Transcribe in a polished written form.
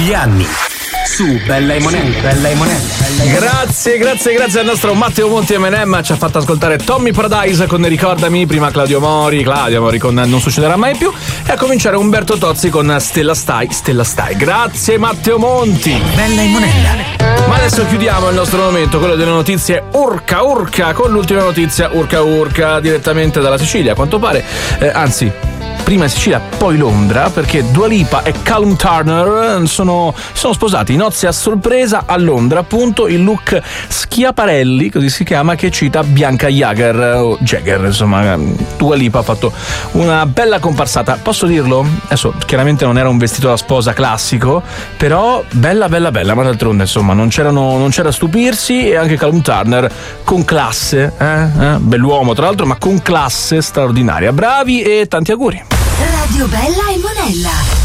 gli anni su Bella e Monella. Grazie al nostro Matteo Monti M&M, ci ha fatto ascoltare Tommy Paradise con Ricordami, prima Claudio Mori con Non succederà mai più, e a cominciare Umberto Tozzi con Stella Stai. Grazie Matteo Monti. Bella e Monella. Ma adesso chiudiamo il nostro momento, quello delle notizie urca, con l'ultima notizia urca direttamente dalla Sicilia, a quanto pare, anzi prima Sicilia, poi Londra, perché Dua Lipa e Callum Turner sono sposati, nozze a sorpresa a Londra, appunto. Il look Schiaparelli, così si chiama, che cita Bianca Jagger, insomma. Dua Lipa ha fatto una bella comparsata, posso dirlo? Adesso chiaramente non era un vestito da sposa classico, però bella, ma d'altronde insomma non c'era stupirsi. E anche Callum Turner con classe, bell'uomo tra l'altro, ma con classe straordinaria. Bravi e tanti auguri. Radio Bella e Monella.